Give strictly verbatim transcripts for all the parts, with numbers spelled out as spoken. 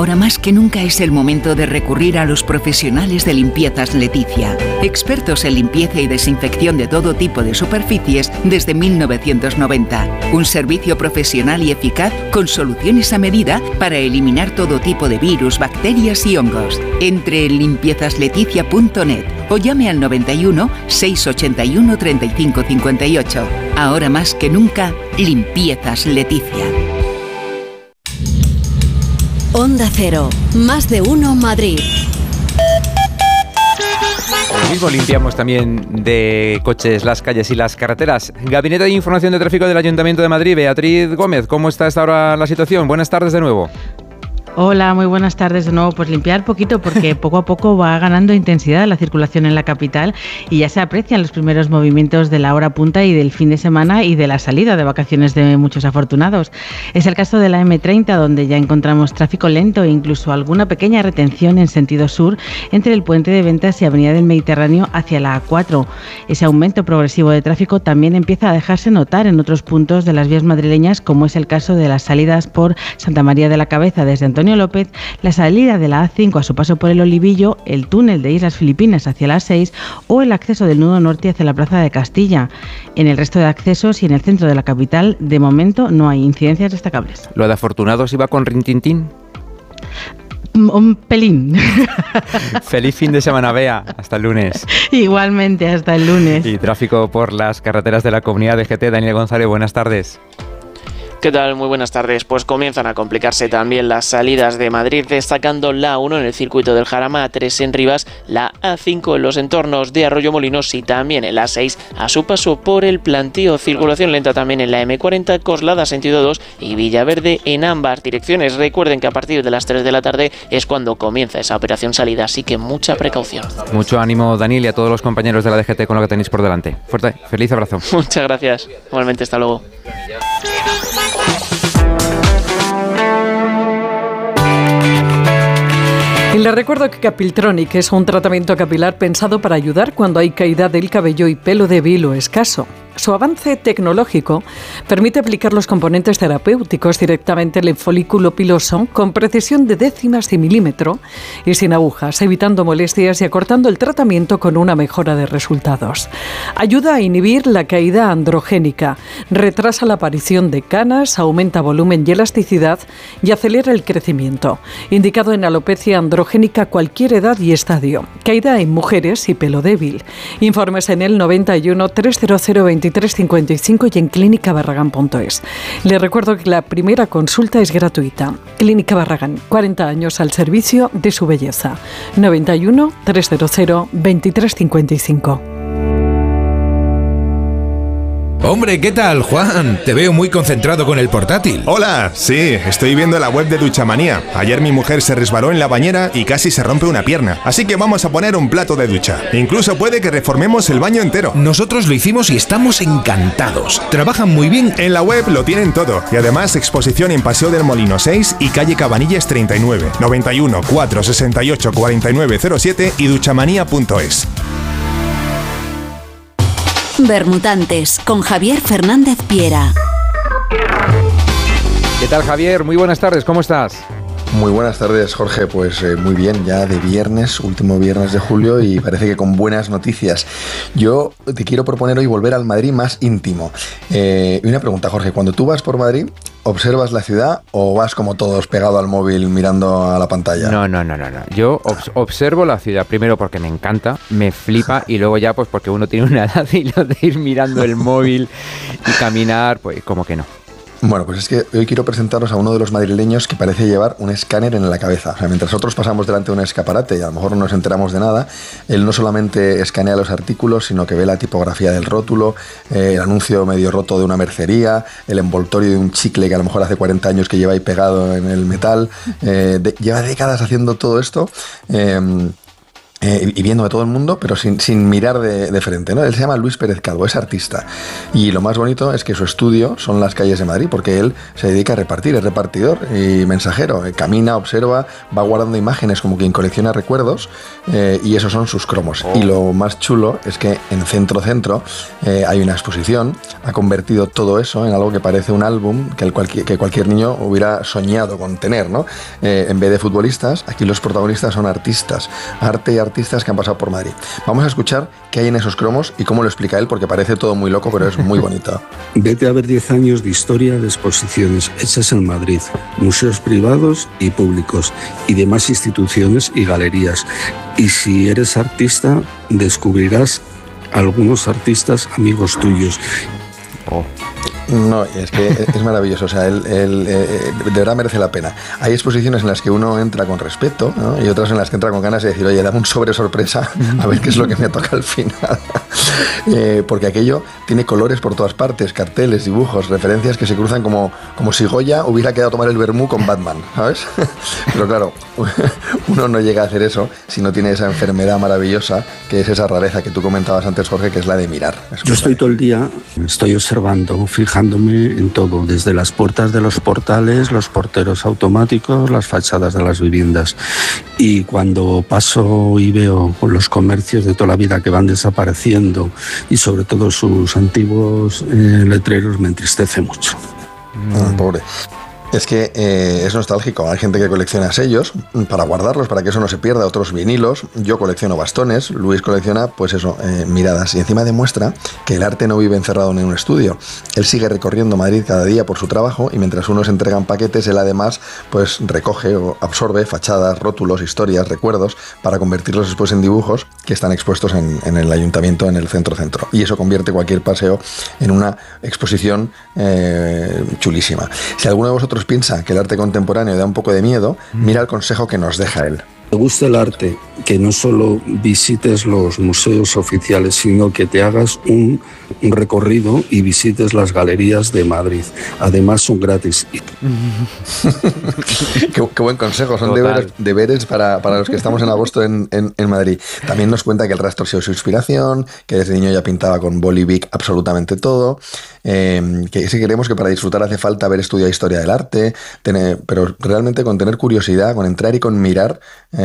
Ahora más que nunca es el momento de recurrir a los profesionales de Limpiezas Leticia. Expertos en limpieza y desinfección de todo tipo de superficies desde mil novecientos noventa. Un servicio profesional y eficaz con soluciones a medida para eliminar todo tipo de virus, bacterias y hongos. Entre en limpiezas leticia punto net o llame al noventa y uno, seiscientos ochenta y uno, treinta y cinco cincuenta y ocho. Ahora más que nunca, Limpiezas Leticia. Onda Cero, más de uno Madrid. Hoy mismo limpiamos también de coches las calles y las carreteras. Gabinete de Información de Tráfico del Ayuntamiento de Madrid, Beatriz Gómez, ¿cómo está hasta ahora la situación? Buenas tardes de nuevo. Hola, muy buenas tardes de nuevo. Pues limpiar poquito porque poco a poco va ganando intensidad la circulación en la capital y ya se aprecian los primeros movimientos de la hora punta y del fin de semana y de la salida de vacaciones de muchos afortunados. Es el caso de la eme treinta, donde ya encontramos tráfico lento e incluso alguna pequeña retención en sentido sur entre el Puente de Ventas y Avenida del Mediterráneo hacia la A cuatro. Ese aumento progresivo de tráfico también empieza a dejarse notar en otros puntos de las vías madrileñas, como es el caso de las salidas por Santa María de la Cabeza desde Antonio Antonio López, la salida de la A cinco a su paso por el Olivillo, el túnel de Islas Filipinas hacia la A seis o el acceso del nudo norte hacia la Plaza de Castilla. En el resto de accesos y en el centro de la capital, de momento, no hay incidencias destacables. ¿Lo de afortunados iba con rintintín? Un pelín. Feliz fin de semana, Bea. Hasta el lunes. Igualmente, hasta el lunes. Y tráfico por las carreteras de la Comunidad de G T. Daniel González, buenas tardes. ¿Qué tal? Muy buenas tardes. Pues comienzan a complicarse también las salidas de Madrid, destacando la A uno en el circuito del Jarama, A tres en Rivas, la A cinco en los entornos de Arroyomolinos y también en la A seis a su paso por el Plantío. Circulación lenta también en la eme cuarenta, Coslada sentido dos y Villaverde en ambas direcciones. Recuerden que a partir de las tres de la tarde es cuando comienza esa operación salida, así que mucha precaución. Mucho ánimo, Daniel, y a todos los compañeros de la D G T con lo que tenéis por delante. Fuerte, feliz abrazo. Muchas gracias. Igualmente, hasta luego. Y les recuerdo que Capiltronic es un tratamiento capilar pensado para ayudar cuando hay caída del cabello y pelo débil o escaso. Su avance tecnológico permite aplicar los componentes terapéuticos directamente en el folículo piloso con precisión de décimas de milímetro y sin agujas, evitando molestias y acortando el tratamiento con una mejora de resultados. Ayuda a inhibir la caída androgénica, retrasa la aparición de canas, aumenta volumen y elasticidad y acelera el crecimiento. Indicado en alopecia androgénica a cualquier edad y estadio. Caída en mujeres y pelo débil. Informes en el noventa y uno, trescientos veintitrés cincuenta y cinco y en clínica barragán punto es. Les recuerdo que la primera consulta es gratuita. Clínica Barragán, cuarenta años al servicio de su belleza. noventa y uno, trescientos veintitrés cincuenta y cinco. Hombre, ¿qué tal, Juan? Te veo muy concentrado con el portátil. Hola, sí, estoy viendo la web de Duchamanía. Ayer mi mujer se resbaló en la bañera y casi se rompe una pierna. Así que vamos a poner un plato de ducha. Incluso puede que reformemos el baño entero. Nosotros lo hicimos y estamos encantados. Trabajan muy bien. En la web lo tienen todo. Y además exposición en Paseo del Molino seis y calle Cabanillas treinta y nueve. noventa y uno, cuatrocientos sesenta y ocho, cuarenta y nueve cero siete y duchamanía punto es. Bermutantes, con Javier Fernández Piera. ¿Qué tal, Javier? Muy buenas tardes, ¿cómo estás? Muy buenas tardes, Jorge. Pues eh, muy bien, ya de viernes, último viernes de julio y parece que con buenas noticias. Yo te quiero proponer hoy volver al Madrid más íntimo. Eh, y una pregunta, Jorge, cuando tú vas por Madrid, ¿observas la ciudad o vas como todos pegado al móvil mirando a la pantalla? No, no, no, no, no. Yo obs- observo la ciudad primero porque me encanta, me flipa y luego ya pues porque uno tiene una edad y lo de ir mirando el móvil y caminar, pues como que no. Bueno, pues es que hoy quiero presentaros a uno de los madrileños que parece llevar un escáner en la cabeza. O sea, mientras nosotros pasamos delante de un escaparate y a lo mejor no nos enteramos de nada, él no solamente escanea los artículos, sino que ve la tipografía del rótulo, eh, el anuncio medio roto de una mercería, el envoltorio de un chicle que a lo mejor hace cuarenta años que lleva ahí pegado en el metal. Eh, de, lleva décadas haciendo todo esto. Eh, eh, y viendo a todo el mundo, pero sin, sin mirar de, de frente, ¿no? Él se llama Luis Pérez Calvo, es artista. Y lo más bonito es que su estudio son las calles de Madrid, porque él se dedica a repartir, es repartidor y mensajero. Eh, camina, observa, va guardando imágenes como quien colecciona recuerdos, eh, y esos son sus cromos. Oh. Y lo más chulo es que en Centro Centro eh, hay una exposición, ha convertido todo eso en algo que parece un álbum que, el cualquier, que cualquier niño hubiera soñado con tener, ¿no? Eh, en vez de futbolistas, aquí los protagonistas son artistas, arte y artistas que han pasado por Madrid. Vamos a escuchar qué hay en esos cromos y cómo lo explica él, porque parece todo muy loco, pero es muy bonito. Vete a ver diez años de historia de exposiciones hechas en Madrid, museos privados y públicos, y demás instituciones y galerías. Y si eres artista, descubrirás algunos artistas amigos tuyos. Oh. No, es que es maravilloso, o sea, él, él, eh, de verdad merece la pena. Hay exposiciones en las que uno entra con respeto, ¿no? Y otras en las que entra con ganas de decir, oye, dame un sobre sorpresa, a ver qué es lo que me toca al final. eh, porque aquello tiene colores por todas partes, carteles, dibujos, referencias que se cruzan como, como si Goya hubiera quedado a tomar el vermú con Batman, ¿sabes? Pero claro, uno no llega a hacer eso si no tiene esa enfermedad maravillosa, que es esa rareza que tú comentabas antes, Jorge, que es la de mirar. Yo estoy todo el día, estoy observando, fijando en todo, desde las puertas de los portales, los porteros automáticos, las fachadas de las viviendas. Y cuando paso y veo los comercios de toda la vida que van desapareciendo y sobre todo sus antiguos eh, letreros, me entristece mucho. Ah, pobre. Es que eh, es nostálgico. Hay gente que colecciona sellos para guardarlos, para que eso no se pierda, otros vinilos. Yo colecciono bastones, Luis colecciona, pues eso, eh, miradas. Y encima demuestra que el arte no vive encerrado en un estudio. Él sigue recorriendo Madrid cada día por su trabajo y mientras unos entregan paquetes, él además pues recoge o absorbe fachadas, rótulos, historias, recuerdos para convertirlos después en dibujos que están expuestos en, en el ayuntamiento, en el Centro Centro. Y eso convierte cualquier paseo en una exposición eh, chulísima. Si alguno de vosotros piensa que el arte contemporáneo da un poco de miedo, mira el consejo que nos deja él. ¿Te gusta el arte? Que no solo visites los museos oficiales, sino que te hagas un, un recorrido y visites las galerías de Madrid. Además son gratis. qué, qué buen consejo, son deberes, deberes para, para los que estamos en agosto en, en, en Madrid. También nos cuenta que el rastro ha sido su inspiración, que desde niño ya pintaba con boli bic absolutamente todo, eh, que si queremos que para disfrutar hace falta haber estudiado historia del arte, tener, pero realmente con tener curiosidad, con entrar y con mirar,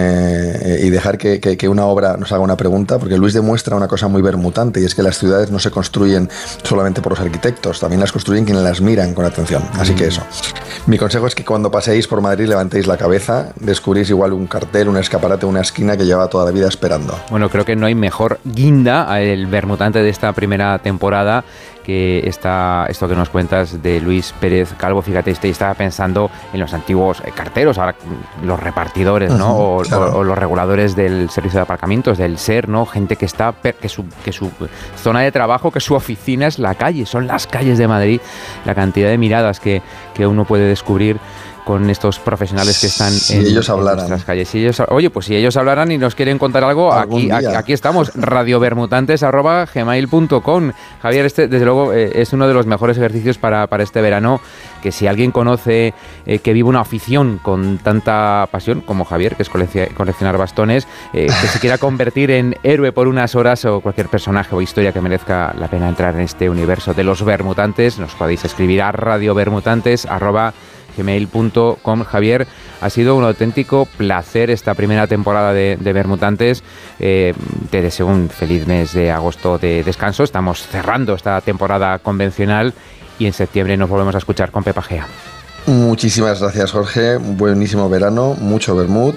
Eh, y dejar que, que, que una obra nos haga una pregunta, porque Luis demuestra una cosa muy bermutante, y es que las ciudades no se construyen solamente por los arquitectos, también las construyen quienes las miran con atención. Así que eso. Mi consejo es que cuando paseéis por Madrid levantéis la cabeza, descubrís igual un cartel, un escaparate, una esquina que lleva toda la vida esperando. Bueno, creo que no hay mejor guinda al bermutante de esta primera temporada que está esto que nos cuentas de Luis Pérez Calvo. Fíjate, estoy estaba pensando en los antiguos carteros, ahora los repartidores, ¿no? Uh-huh, o, claro. o, o los reguladores del servicio de aparcamientos, del S E R, ¿no? Gente que está que su, que su zona de trabajo, que su oficina es la calle, son las calles de Madrid. La cantidad de miradas que, que uno puede descubrir con estos profesionales que están si en, ellos hablaran. en nuestras calles. Si ellos, oye, pues si ellos hablaran y nos quieren contar algo, aquí, aquí, aquí estamos, radiobermutantes arroba gmail punto com. Javier, este desde luego eh, es uno de los mejores ejercicios para, para este verano, que si alguien conoce eh, que vive una afición con tanta pasión como Javier, que es coleccionar bastones, eh, que se quiera convertir en héroe por unas horas, o cualquier personaje o historia que merezca la pena entrar en este universo de los bermutantes, nos podéis escribir a radiobermutantes arroba gmail punto com. Javier, ha sido un auténtico placer esta primera temporada de, de Bermutantes. Eh, te deseo un feliz mes de agosto de descanso. Estamos cerrando esta temporada convencional y en septiembre nos volvemos a escuchar con Pepa Gea. Muchísimas gracias, Jorge. Buenísimo verano, mucho vermut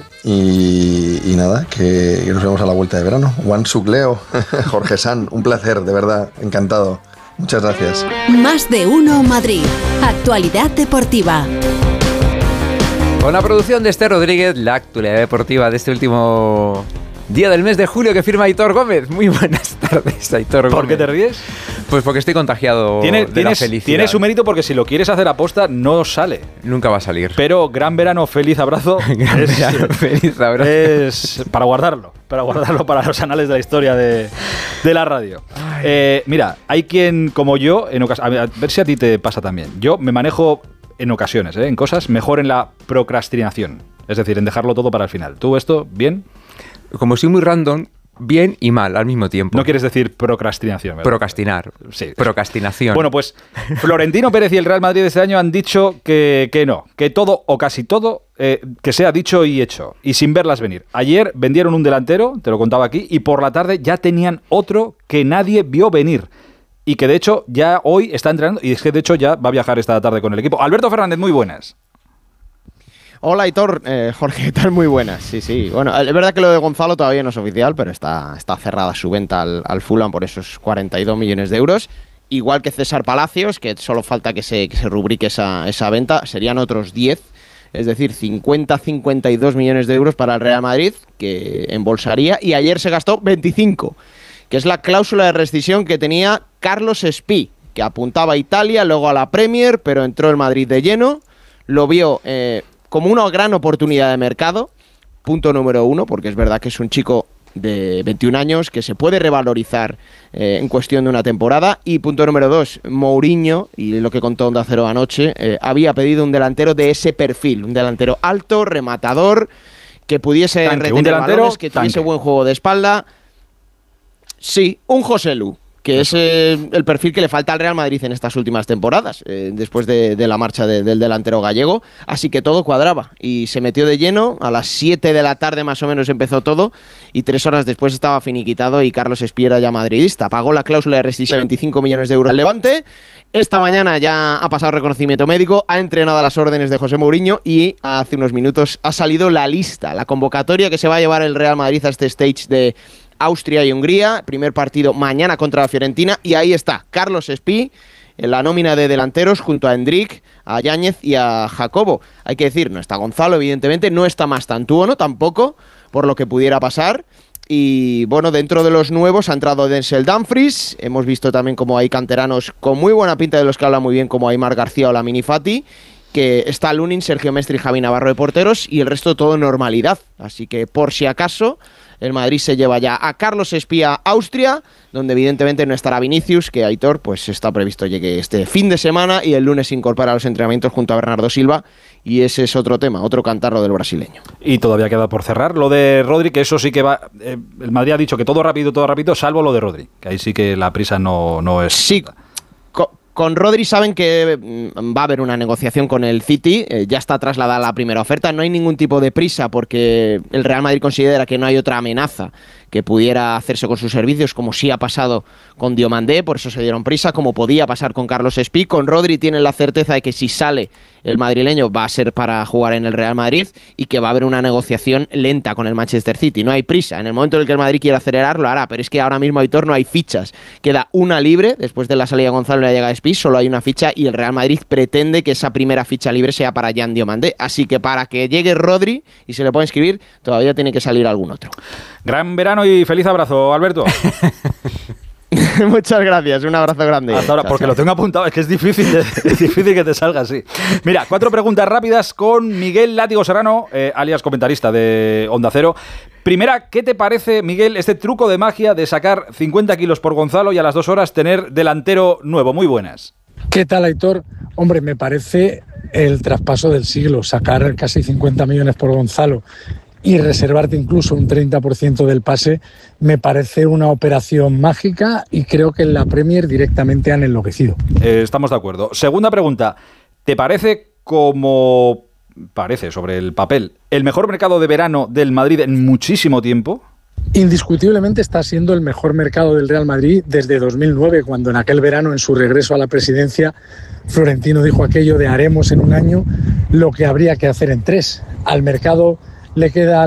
y, y nada, que, que nos vemos a la vuelta de verano. Juan Sucleo, Jorge San, un placer, de verdad, encantado. Muchas gracias. Más de uno Madrid. Actualidad deportiva. Con la producción de Esther Rodríguez, la actualidad deportiva de este último día del mes de julio que firma Aitor Gómez. Muy buenas tardes, Aitor Gómez. ¿Por qué te ríes? Pues porque estoy contagiado ¿Tiene, de tienes, la felicidad. Tiene su mérito, porque si lo quieres hacer aposta, no sale. Nunca va a salir. Pero gran verano, feliz abrazo. gran es, verano, feliz abrazo. Es para guardarlo, para guardarlo para los anales de la historia de, de la radio. Eh, mira, hay quien como yo, en ocas- a ver si a ti te pasa también. Yo me manejo en ocasiones, ¿eh? en cosas, mejor en la procrastinación. Es decir, en dejarlo todo para el final. ¿Tú esto, bien? como soy muy random, bien y mal al mismo tiempo. No quieres decir procrastinación, ¿verdad? Procrastinar. Sí. Procrastinación. Bueno, pues Florentino Pérez y el Real Madrid este año han dicho que, que no, que todo o casi todo eh, que sea dicho y hecho, y sin verlas venir. Ayer vendieron un delantero, te lo contaba aquí, y por la tarde ya tenían otro que nadie vio venir. Y que de hecho ya hoy está entrenando, y es que de hecho ya va a viajar esta tarde con el equipo. Alberto Fernández, muy buenas. Hola, Aitor. Eh, Jorge, ¿qué tal? Muy buenas. Sí, sí. Bueno, es verdad que lo de Gonzalo todavía no es oficial, pero está, está cerrada su venta al, al Fulham por esos cuarenta y dos millones de euros. Igual que César Palacios, que solo falta que se, que se rubrique esa, esa venta, serían otros diez. Es decir, cincuenta a cincuenta y dos millones de euros para el Real Madrid, que embolsaría, y ayer se gastó veinticinco, que es la cláusula de rescisión que tenía Carlos Espí, que apuntaba a Italia, luego a la Premier, pero entró el Madrid de lleno, lo vio eh, como una gran oportunidad de mercado, punto número uno, porque es verdad que es un chico de veintiún años que se puede revalorizar eh, en cuestión de una temporada, y punto número dos, Mourinho, y lo que contó Onda Cero anoche, eh, había pedido un delantero de ese perfil, un delantero alto, rematador, que pudiese tanque, retener un delantero, balones, que tuviese tanque. buen juego de espalda. Sí, un Joselu, que Eso. es eh, el perfil que le falta al Real Madrid en estas últimas temporadas, eh, después de, de la marcha de, del delantero gallego, así que todo cuadraba, y se metió de lleno, a las siete de la tarde más o menos empezó todo, y tres horas después estaba finiquitado y Carlos Espí era ya madridista, pagó la cláusula de rescisión de veinticinco millones de euros al Levante. Esta mañana ya ha pasado reconocimiento médico, ha entrenado a las órdenes de José Mourinho, y hace unos minutos ha salido la lista, la convocatoria que se va a llevar el Real Madrid a este stage de Austria y Hungría, primer partido mañana contra la Fiorentina, y ahí está Carlos Espí en la nómina de delanteros junto a Endrick, a Yáñez y a Jacobo. Hay que decir, no está Gonzalo, evidentemente, no está Mastantuono tampoco, por lo que pudiera pasar. Y bueno, dentro de los nuevos ha entrado Denzel Dumfries, hemos visto también como hay canteranos con muy buena pinta, de los que habla muy bien, como Aimar García o Lamine Fati, que está Lunin, Sergio Mestre y Javi Navarro de porteros, y el resto todo en normalidad. Así que por si acaso, el Madrid se lleva ya a Carlos Espí a Austria, donde evidentemente no estará Vinicius, que Aitor pues está previsto llegue este fin de semana, y el lunes se incorpora a los entrenamientos junto a Bernardo Silva, y ese es otro tema, otro cantarro del brasileño. Y todavía queda por cerrar lo de Rodri, que eso sí que va... Eh, el Madrid ha dicho que todo rápido, todo rápido, salvo lo de Rodri, que ahí sí que la prisa no, no es... Sí. Con Rodri saben que va a haber una negociación con el City, eh, ya está trasladada la primera oferta, no hay ningún tipo de prisa porque el Real Madrid considera que no hay otra amenaza que pudiera hacerse con sus servicios, como sí ha pasado con Diomandé, por eso se dieron prisa, como podía pasar con Carlos Espí. Con Rodri tienen la certeza de que si sale el madrileño va a ser para jugar en el Real Madrid, y que va a haber una negociación lenta con el Manchester City. No hay prisa, en el momento en el que el Madrid quiera acelerar lo hará, pero es que ahora mismo, Aitor, no hay fichas, queda una libre después de la salida de Gonzalo y la llegada de Espí, solo hay una ficha, y el Real Madrid pretende que esa primera ficha libre sea para Jan Diomandé, así que para que llegue Rodri y se le pueda inscribir todavía tiene que salir algún otro. Gran verano y feliz abrazo, Alberto. Muchas gracias, un abrazo grande. Hasta ahora, chao, porque chao. lo tengo apuntado, es que es difícil, es difícil que te salga así. Mira, cuatro preguntas rápidas con Miguel Látigo Serrano, eh, alias comentarista de Onda Cero. Primera, ¿qué te parece, Miguel, este truco de magia de sacar cincuenta kilos por Gonzalo y a las dos horas tener delantero nuevo? Muy buenas. ¿Qué tal, Aitor? Hombre, me parece el traspaso del siglo, sacar casi cincuenta millones por Gonzalo y reservarte incluso un treinta por ciento del pase, me parece una operación mágica, y creo que en la Premier directamente han enloquecido. Eh, estamos de acuerdo. Segunda pregunta, ¿te parece, como parece sobre el papel, el mejor mercado de verano del Madrid en muchísimo tiempo? Indiscutiblemente está siendo el mejor mercado del Real Madrid desde dos mil nueve, cuando en aquel verano, en su regreso a la presidencia, Florentino dijo aquello de haremos en un año lo que habría que hacer en tres. Al mercado le queda